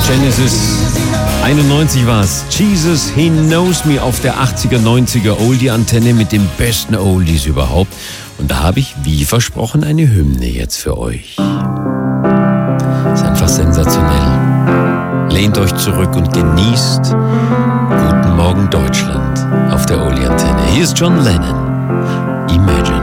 Genesis 91 war's. Jesus, He Knows Me auf der 80er, 90er Oldie-Antenne mit den besten Oldies überhaupt. Und da habe ich, wie versprochen, eine Hymne jetzt für euch. Ist einfach sensationell. Lehnt euch zurück und genießt Guten Morgen Deutschland auf der Oldie-Antenne. Hier ist John Lennon. Imagine.